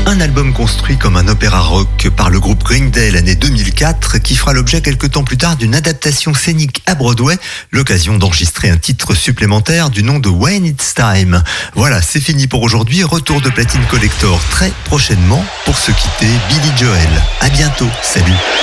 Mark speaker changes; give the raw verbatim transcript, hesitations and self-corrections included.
Speaker 1: Un album construit comme un opéra rock par le groupe Green Day l'année deux mille quatre qui fera l'objet quelques temps plus tard d'une adaptation scénique à Broadway, l'occasion d'enregistrer un titre supplémentaire du nom de When It's Time. Voilà, c'est fini pour aujourd'hui. Retour de Platine Collector très prochainement. Pour se quitter, Billy Joel. À bientôt. Salut.